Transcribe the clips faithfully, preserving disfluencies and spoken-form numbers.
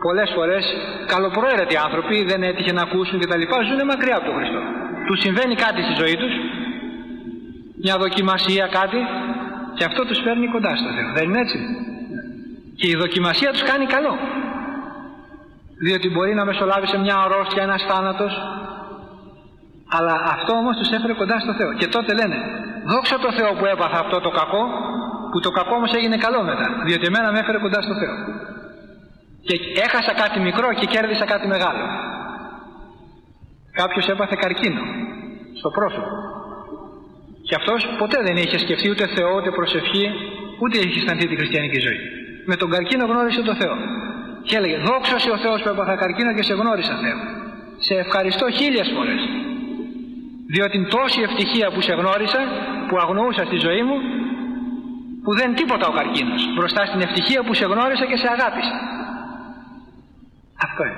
πολλές φορές καλοπροαίρετοι άνθρωποι, δεν έτυχε να ακούσουν κτλ. Ζουν μακριά από τον Χριστό. Τους συμβαίνει κάτι στη ζωή τους, μια δοκιμασία, κάτι, και αυτό τους φέρνει κοντά στο Θεό. Δεν είναι έτσι? Και η δοκιμασία τους κάνει καλό. Διότι μπορεί να μεσολάβησε μια αρρώστια, ένας θάνατος, αλλά αυτό όμως τους έφερε κοντά στο Θεό. Και τότε λένε, δόξα τω Θεώ που έπαθα αυτό το κακό, που το κακό όμως έγινε καλό μετά, διότι εμένα με έφερε κοντά στο Θεό. Και έχασα κάτι μικρό και κέρδισα κάτι μεγάλο. Κάποιος έπαθε καρκίνο στο πρόσωπο. Και αυτός ποτέ δεν είχε σκεφτεί ούτε Θεό, ούτε προσευχή, ούτε είχε αισθανθεί τη χριστιανική ζωή. Με τον καρκίνο γνώρισε το Θεό. Και έλεγε, δόξα σε ο Θεός που έπαθα καρκίνο και σε γνώρισα, Θεό. Σε ευχαριστώ χίλιες φορές. Διότι είναι τόση ευτυχία που σε γνώρισα, που αγνοούσα στη ζωή μου, που δεν είναι τίποτα ο καρκίνος μπροστά στην ευτυχία που σε γνώρισα και σε αγάπησα. Αυτό είναι.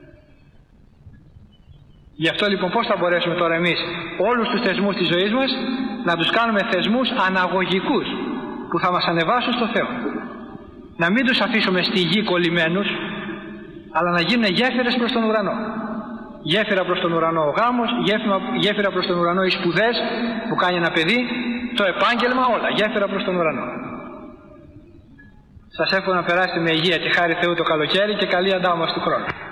Γι' αυτό λοιπόν πώς θα μπορέσουμε τώρα εμείς όλους τους θεσμούς της ζωής μας να τους κάνουμε θεσμούς αναγωγικούς που θα μας ανεβάσουν στο Θεό. Να μην τους αφήσουμε στη γη κολλημένους, αλλά να γίνουν γέφυρες προς τον ουρανό. Γέφυρα προς τον ουρανό ο γάμος, γέφυρα, γέφυρα προς τον ουρανό οι σπουδές που κάνει ένα παιδί, το επάγγελμα, όλα γέφυρα προς τον ουρανό. Σας εύχομαι να περάσετε με υγεία και χάρη Θεού το καλοκαίρι και καλή αντάμωση του χρόνου.